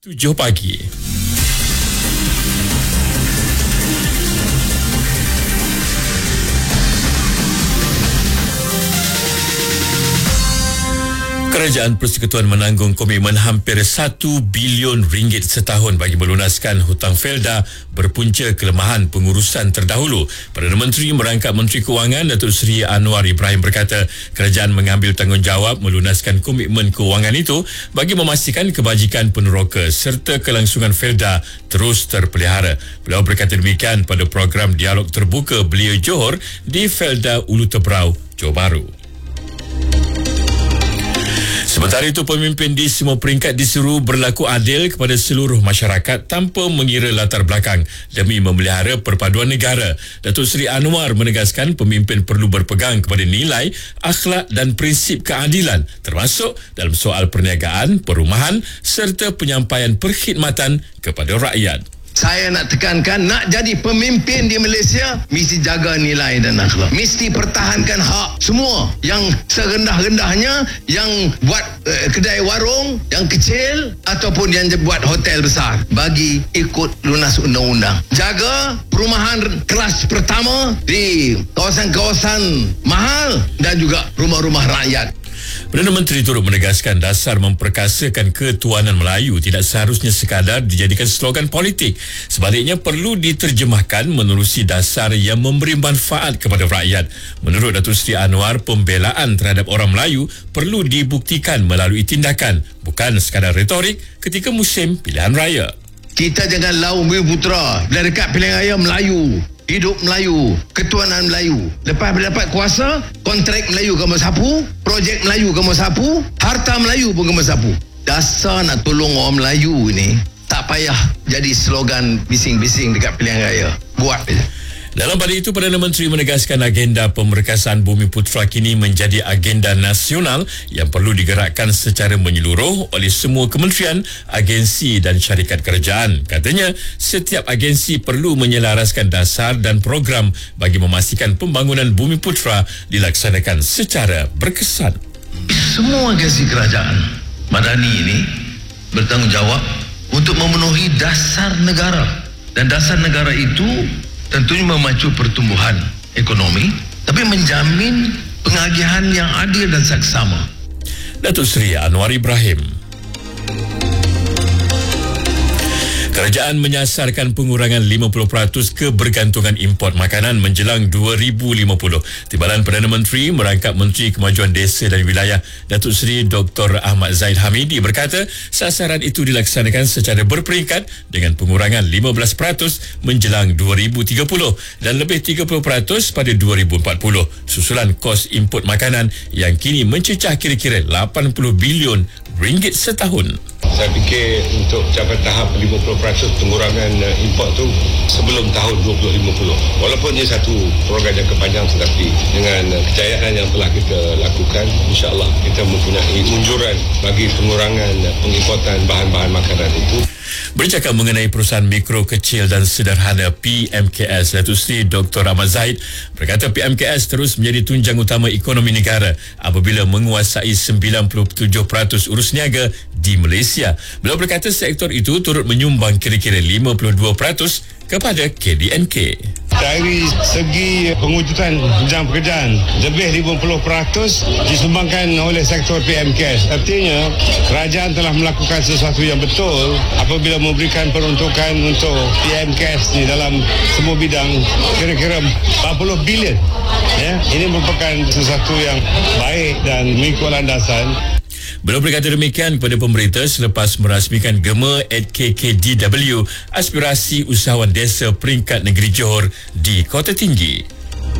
7 pagi. Kerajaan Persekutuan menanggung komitmen hampir 1 bilion ringgit setahun bagi melunaskan hutang Felda berpunca kelemahan pengurusan terdahulu. Perdana Menteri merangkap Menteri Kewangan Datuk Seri Anwar Ibrahim berkata kerajaan mengambil tanggungjawab melunaskan komitmen kewangan itu bagi memastikan kebajikan peneroka serta kelangsungan Felda terus terpelihara. Beliau berkata demikian pada program Dialog Terbuka Belia Johor di Felda Ulu Tebrau, Johor Bahru. Sementara itu, pemimpin di semua peringkat disuruh berlaku adil kepada seluruh masyarakat tanpa mengira latar belakang demi memelihara perpaduan negara. Datuk Seri Anwar menegaskan pemimpin perlu berpegang kepada nilai, akhlak dan prinsip keadilan termasuk dalam soal perniagaan, perumahan serta penyampaian perkhidmatan kepada rakyat. Saya nak tekankan, nak jadi pemimpin di Malaysia, mesti jaga nilai dan akhlak. Mesti pertahankan hak semua yang serendah-rendahnya, yang buat kedai warung, yang kecil ataupun yang buat hotel besar. Bagi ikut lunas undang-undang. Jaga perumahan kelas pertama di kawasan-kawasan mahal dan juga rumah-rumah rakyat. Perdana Menteri turut menegaskan dasar memperkasakan ketuanan Melayu tidak seharusnya sekadar dijadikan slogan politik. Sebaliknya perlu diterjemahkan menerusi dasar yang memberi manfaat kepada rakyat. Menurut Datuk Seri Anwar, pembelaan terhadap orang Melayu perlu dibuktikan melalui tindakan, bukan sekadar retorik ketika musim pilihan raya. Kita jangan lau putra bila dekat pilihan raya Melayu. Hidup Melayu, ketuanan Melayu. Lepas dapat kuasa, kontrak Melayu kamu sapu, projek Melayu kamu sapu, harta Melayu pun kamu sapu. Dasar nak tolong orang Melayu ni, tak payah jadi slogan bising-bising dekat pilihan raya. Buat saja. Dalam pada itu, Perdana Menteri menegaskan agenda pemerkasaan Bumi Putera kini menjadi agenda nasional yang perlu digerakkan secara menyeluruh oleh semua kementerian, agensi dan syarikat kerajaan. Katanya, setiap agensi perlu menyelaraskan dasar dan program bagi memastikan pembangunan Bumi Putera dilaksanakan secara berkesan. Semua agensi kerajaan madani ini bertanggungjawab untuk memenuhi dasar negara. Dan dasar negara itu tentunya memacu pertumbuhan ekonomi, tapi menjamin pengagihan yang adil dan saksama. Datuk Seri Anwar Ibrahim. Kerajaan menyasarkan pengurangan 50% kebergantungan import makanan menjelang 2050. Timbalan Perdana Menteri merangkap Menteri Kemajuan Desa dan Wilayah Datuk Seri Dr. Ahmad Zahid Hamidi berkata sasaran itu dilaksanakan secara berperingkat dengan pengurangan 15% menjelang 2030 dan lebih 30% pada 2040 susulan kos import makanan yang kini mencecah kira-kira 80 bilion ringgit setahun. Saya fikir untuk capai tahap 50% pengurangan import tu sebelum tahun 2050. Walaupun ia satu program jangka panjang, tetapi dengan kejayaan yang telah kita lakukan, insya-Allah kita mempunyai unjuran bagi pengurangan pengimportan bahan-bahan makanan itu. Bercakap mengenai perusahaan mikro, kecil dan sederhana PMKS, Datuk Seri Dr. Ahmad Zahid berkata PMKS terus menjadi tunjang utama ekonomi negara apabila menguasai 97% urus niaga di Malaysia. Beliau berkata sektor itu turut menyumbang kira-kira 52% kepada KDNK. Dari segi pengujutan jam pekerjaan, lebih 50% disumbangkan oleh sektor PMKS. Artinya, kerajaan telah melakukan sesuatu yang betul apabila memberikan peruntukan untuk PMKS ni dalam semua bidang kira-kira 40 bilion. Ya, ini merupakan sesuatu yang baik dan mengikut landasan. Beliau berkata demikian kepada pemerintah selepas merasmikan Gema KKDW Aspirasi Usahawan Desa Peringkat Negeri Johor di Kota Tinggi.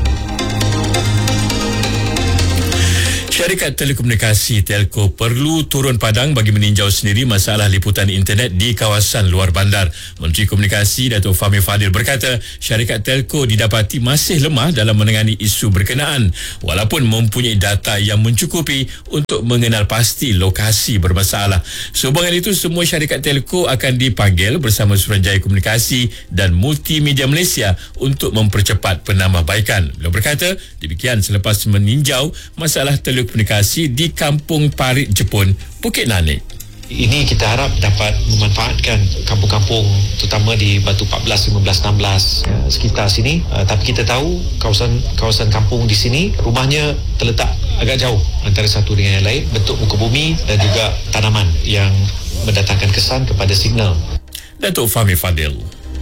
Syarikat telekomunikasi Telco perlu turun padang bagi meninjau sendiri masalah liputan internet di kawasan luar bandar. Menteri Komunikasi Datuk Fahmi Fadil berkata syarikat Telco didapati masih lemah dalam menangani isu berkenaan walaupun mempunyai data yang mencukupi untuk mengenal pasti lokasi bermasalah. Sehubungan itu, semua syarikat Telco akan dipanggil bersama Suruhanjaya Komunikasi dan Multimedia Malaysia untuk mempercepat penambahbaikan. Beliau berkata demikian selepas meninjau masalah telekomunikasi di Kampung Parit Jepun, Bukit Nanik. Ini kita harap dapat memanfaatkan kampung-kampung terutama di Batu 14, 15, 16 sekitar sini. Tapi kita tahu kawasan kampung di sini rumahnya terletak agak jauh antara satu dengan yang lain, bentuk muka bumi dan juga tanaman yang mendatangkan kesan kepada signal. Datuk Fahmi Fadil.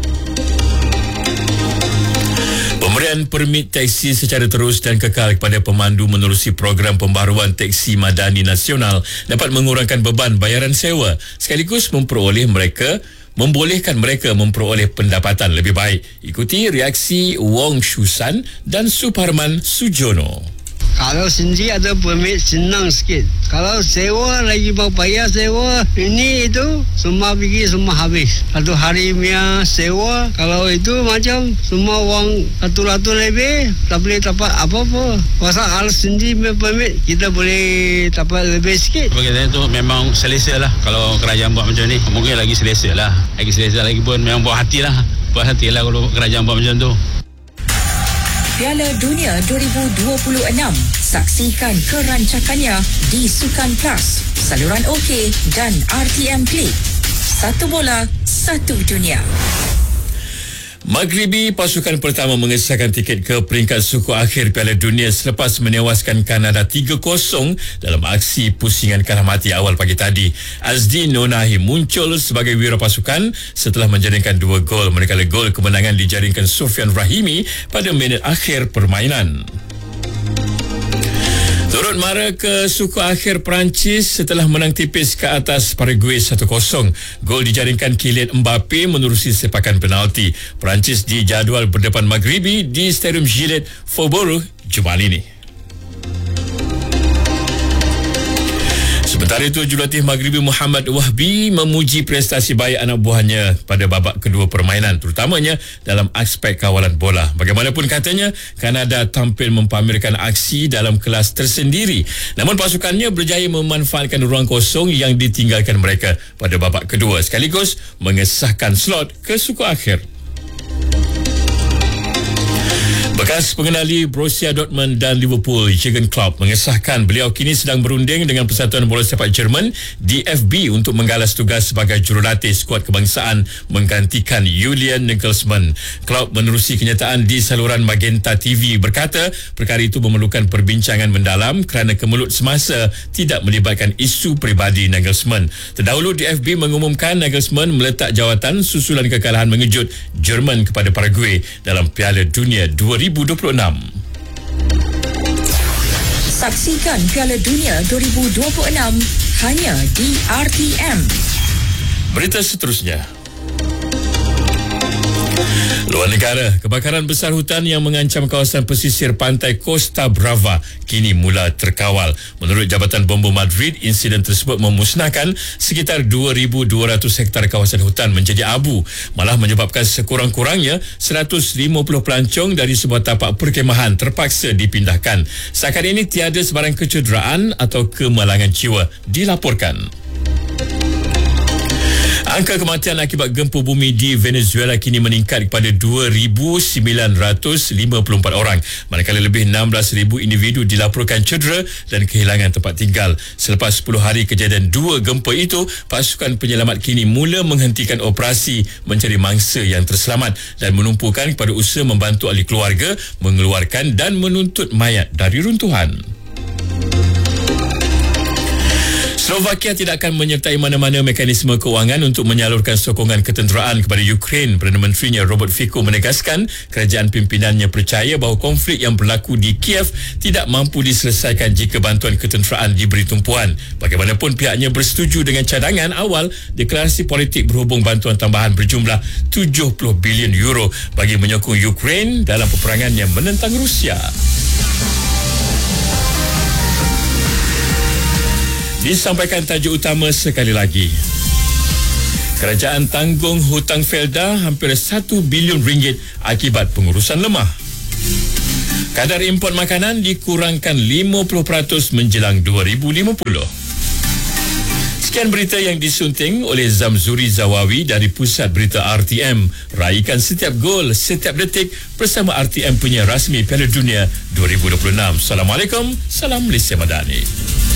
Pemberian permit teksi secara terus dan kekal kepada pemandu menerusi program pembaharuan teksi madani nasional dapat mengurangkan beban bayaran sewa sekaligus membolehkan mereka memperoleh pendapatan lebih baik. Ikuti reaksi Wong Shusan dan Suparman Sujono. Kalau sendiri ada permit senang sikit. Kalau sewa lagi bayar sewa ini itu semua pergi semua habis. Satu hari punya sewa kalau itu macam semua wang ratus lebih tak boleh dapat apa-apa. Pasal kalau sendiri punya permit kita boleh dapat lebih sikit. Bagi saya tu memang selesa lah kalau kerajaan buat macam ni. Mungkin lagi selesa lah. Lagi selesa lagi pun memang buat hati lah. Buat hati lah kalau kerajaan buat macam tu. Piala Dunia 2026. Saksikan kerancakannya di Sukan Plus, saluran OK dan RTM Play. Satu bola, satu dunia. Maghribi, pasukan pertama mengesahkan tiket ke peringkat suku akhir Piala Dunia selepas menewaskan Kanada 3-0 dalam aksi pusingan kalah mati awal pagi tadi. Azdi Nonahi muncul sebagai wira pasukan setelah menjaringkan 2 gol, manakala gol kemenangan dijaringkan Sofian Rahimi pada minit akhir permainan. Turut mara ke suku akhir Perancis setelah menang tipis ke atas Paraguay 1-0. Gol dijaringkan Kylian Mbappe menerusi sepakan penalti. Perancis dijadual berdepan Maghribi di Stadium Gillette Faubourg Jumaat ini. Sementara itu, jurulatih Maghribi Muhammad Wahbi memuji prestasi baik anak buahnya pada babak kedua permainan, terutamanya dalam aspek kawalan bola. Bagaimanapun katanya, Kanada tampil mempamerkan aksi dalam kelas tersendiri. Namun pasukannya berjaya memanfaatkan ruang kosong yang ditinggalkan mereka pada babak kedua sekaligus mengesahkan slot ke suku akhir. Bekas pengendali Borussia Dortmund dan Liverpool, Jurgen Klopp mengesahkan beliau kini sedang berunding dengan Persatuan Bola Sepak Jerman DFB untuk menggalas tugas sebagai jurulatih skuad kebangsaan menggantikan Julian Nagelsmann. Klopp menerusi kenyataan di saluran Magenta TV berkata perkara itu memerlukan perbincangan mendalam kerana kemelut semasa tidak melibatkan isu peribadi Nagelsmann. Terdahulu DFB mengumumkan Nagelsmann meletak jawatan susulan kekalahan mengejut Jerman kepada Paraguay dalam Piala Dunia 2026. Saksikan Piala Dunia 2026 hanya di RTM. Berita seterusnya. Luar negara, kebakaran besar hutan yang mengancam kawasan pesisir pantai Costa Brava kini mula terkawal. Menurut Jabatan Bomba Madrid, insiden tersebut memusnahkan sekitar 2,200 hektar kawasan hutan menjadi abu, malah menyebabkan sekurang-kurangnya 150 pelancong dari sebuah tapak perkemahan terpaksa dipindahkan. Setakat ini tiada sebarang kecederaan atau kemalangan jiwa dilaporkan. Angka kematian akibat gempa bumi di Venezuela kini meningkat kepada 2,954 orang, manakala lebih 16,000 individu dilaporkan cedera dan kehilangan tempat tinggal. Selepas 10 hari kejadian 2 gempa itu, pasukan penyelamat kini mula menghentikan operasi mencari mangsa yang terselamat dan menumpukan kepada usaha membantu ahli keluarga mengeluarkan dan menuntut mayat dari runtuhan. Slovakia tidak akan menyertai mana-mana mekanisme kewangan untuk menyalurkan sokongan ketenteraan kepada Ukraine. Perdana Menterinya Robert Fico menegaskan kerajaan pimpinannya percaya bahawa konflik yang berlaku di Kiev tidak mampu diselesaikan jika bantuan ketenteraan diberi tumpuan. Bagaimanapun pihaknya bersetuju dengan cadangan awal deklarasi politik berhubung bantuan tambahan berjumlah 70 bilion euro bagi menyokong Ukraine dalam peperangan yang menentang Rusia. Disampaikan tajuk utama sekali lagi. Kerajaan tanggung hutang Felda hampir 1 bilion ringgit akibat pengurusan lemah. Kadar import makanan dikurangkan 50% menjelang 2050. Sekian berita yang disunting oleh Zamzuri Zawawi dari Pusat Berita RTM. Raikan setiap gol, setiap detik bersama RTM punya rasmi Piala Dunia 2026. Assalamualaikum, salam Malaysia Madani.